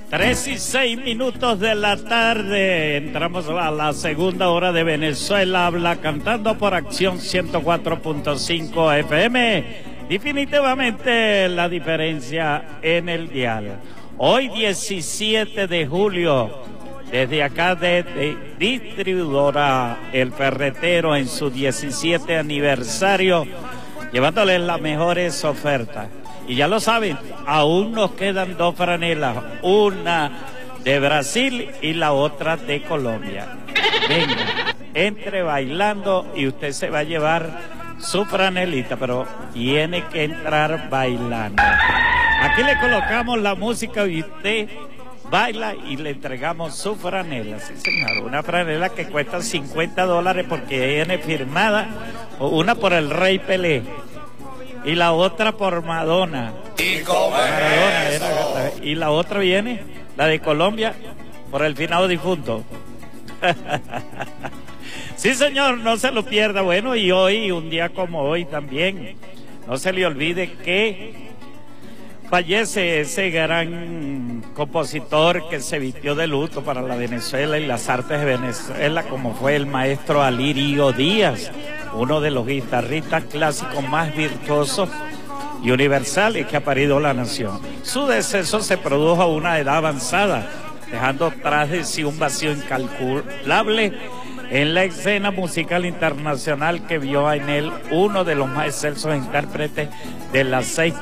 3:06 de la tarde. Entramos a la segunda hora de Venezuela Habla Cantando por Acción 104.5 FM. Definitivamente la diferencia en el dial. Hoy 17 de julio, desde acá de distribuidora El Ferretero en su 17 aniversario, llevándoles las mejores ofertas. Y ya lo saben, aún nos quedan dos franelas, una de Brasil y la otra de Colombia. Venga, entre bailando y usted se va a llevar su franelita, pero tiene que entrar bailando. Aquí le colocamos la música y usted baila y le entregamos su franela. Sí, señor, una franela que cuesta $50 porque viene firmada, una por el Rey Pelé y la otra por Madonna. Y la otra viene, la de Colombia, por el finado difunto. Sí, señor, no se lo pierda. Bueno, y hoy, un día como hoy también, no se le olvide que fallece ese gran compositor que se vistió de luto para la Venezuela y las artes de Venezuela, como fue el maestro Alirio Díaz, uno de los guitarristas clásicos más virtuosos y universales que ha parido la nación. Su deceso se produjo a una edad avanzada, dejando tras de sí un vacío incalculable en la escena musical internacional que vio en él uno de los más excelsos intérpretes de las 6